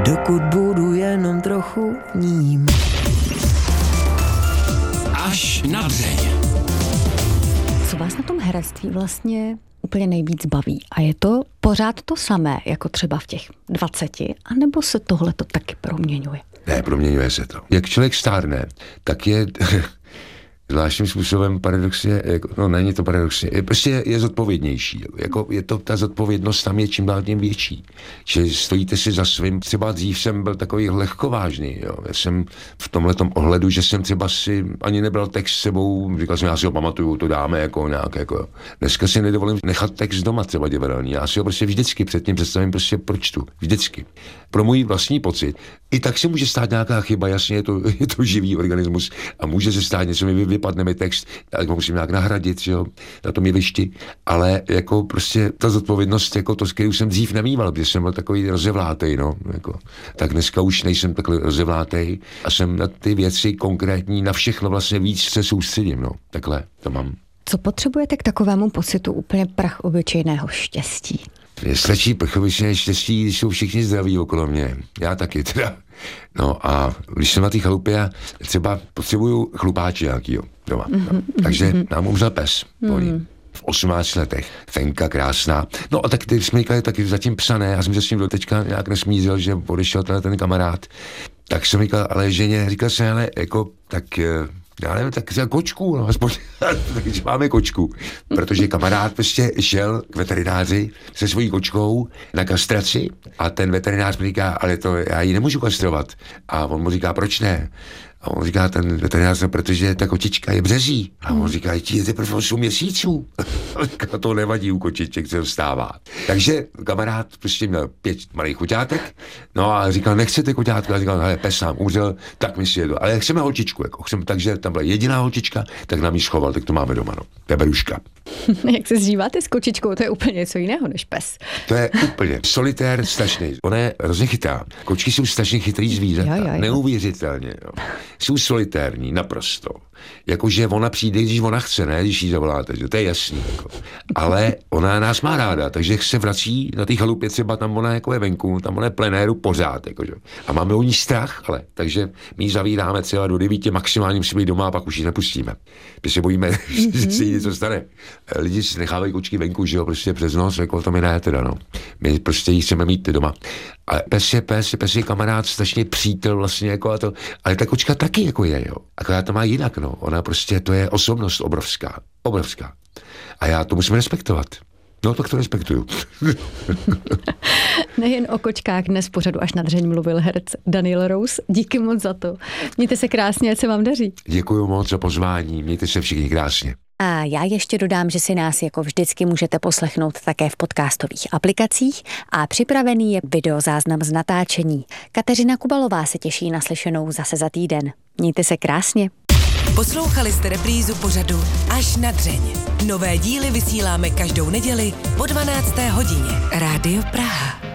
dokud budu jenom trochu ním. Až na dřeň. Co vás na tom herectví vlastně úplně nejvíc baví? A je to pořád to samé, jako třeba v těch 20, anebo se tohle to taky proměňuje? Ne, proměňuje se to. Jak člověk stárne, tak je zvláštním způsobem paradoxně, no není to paradoxně, prostě je zodpovědnější. Jako je to, ta zodpovědnost tam je čím dál tím větší. Že stojíte si za svým, třeba dřív jsem byl takový lehkovážný, jo. Já jsem v tomhletom ohledu, že jsem třeba si ani nebral text s sebou, říkal jsem, já si ho pamatuju, to dáme jako nějak, jako. Dneska si nedovolím nechat text doma třeba divadelní, já si ho prostě vždycky před tím představím, prostě pročtu, vždycky. Pro můj vlastní pocit. I tak se může stát nějaká chyba, jasně, je to živý organismus a může se stát něco, mi vypadne mi text, tak ho musím nějak nahradit, že jo, na tom jevišti, ale jako prostě ta zodpovědnost, jako to, s kterou jsem dřív nemýval, protože jsem byl takový rozevlátej, no, jako. Tak dneska už nejsem takový rozevlátej a jsem na ty věci konkrétní, na všechno vlastně víc se soustředím, no, takhle to mám. Co potřebujete k takovému pocitu úplně prach obyčejného štěstí? Mně stačí prchovičné štěstí, když jsou všichni zdraví okolo mě. Já taky teda. No a když jsem na té chalupě, třeba potřebuju chlupáče nějakýho doma. No. Takže nám umřel pes. V 18 letech. Fenka krásná. No a tak ty jsme říkali taky zatím psané. Já jsem se s tím do teďka nějak nesmířil, že odešel ten kamarád. Tak jsem říkal, ale ženě, říkal jsem, ale jako, tak já nevím, tak za kočku, no, aspoň, takže máme kočku, protože kamarád prostě šel k veterináři se svojí kočkou na kastraci a ten veterinář mi říká, ale to já ji nemůžu kastrovat. A on mu říká, proč ne? A on říká, ten veterinář, protože ta kočička je březí. A on říká, ti je teprve 8 měsíců. A to nevadí u kočiček, se vstává. Takže kamarád prostě měl 5 malých koťátek, no a říkal, nechcete koťátka? A říkal, hele, pes nám umřel, tak my si jedu. Ale chceme holčičku, jako chceme, takže tam byla jediná holčička, tak nám ji schoval, tak to máme doma, no. To je beruška. Jak se zžíváte s kočičkou, to je úplně něco jiného než pes. To je úplně solitér strašný. Ona je hrozně chytrá. Kočky jsou strašně chytrý zvířata. Jo. Neuvěřitelně. Jo. Jsou solitérní, naprosto. Jakože ona přijde, když ona chce, ne, když jí zavoláte, že to je jasný. Jako. Ale ona nás má ráda, takže se vrací na té chalupě, třeba tam ona jako je venku, tam ona je plenéru pořád. Jakože. A máme o ní strach, ale takže my ji zavíráme třeba do 9, maximálně musíme být doma a pak už ji nepustíme. My se bojíme, že se jí něco stane. Lidi si nechávají kočky venku, že jo, prostě přes noc, jako to mi ne teda, no. My prostě ji chceme mít doma. A pes je kamarád, strašně přítel vlastně, jako a to, ale ta kočka taky jako je, jo. Akorát to má jinak, no. Ona prostě, to je osobnost obrovská. A já to musím respektovat. No, tak to respektuju. Nejen o kočkách dnes v pořadu Až na dřeň mluvil herec Daniel Rous. Díky moc za to. Mějte se krásně, ať se vám daří. Děkuju moc za pozvání, mějte se všichni krásně. A já ještě dodám, že si nás jako vždycky můžete poslechnout také v podcastových aplikacích a připravený je videozáznam z natáčení. Kateřina Kubalová se těší na slyšenou zase za týden. Mějte se krásně. Poslouchali jste reprízu pořadu Až na dřeň. Nové díly vysíláme každou neděli po 12. hodině. Rádio Praha.